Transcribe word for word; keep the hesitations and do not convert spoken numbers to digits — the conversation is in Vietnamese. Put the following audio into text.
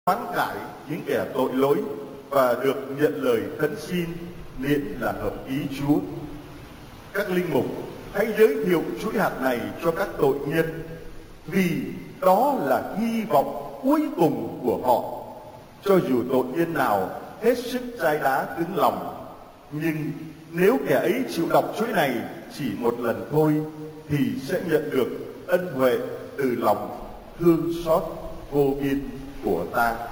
hoán cải những kẻ tội lỗi và được nhận lời khấn xin miễn là hợp ý Chúa. Các linh mục hãy giới thiệu chuỗi hạt này cho các tội nhân, vì đó là hy vọng cuối cùng của họ. Cho dù tội nhân nào hết sức chai đá cứng lòng, nhưng nếu kẻ ấy chịu đọc chuỗi này chỉ một lần thôi thì sẽ nhận được ân huệ từ lòng thương xót vô biên của ta.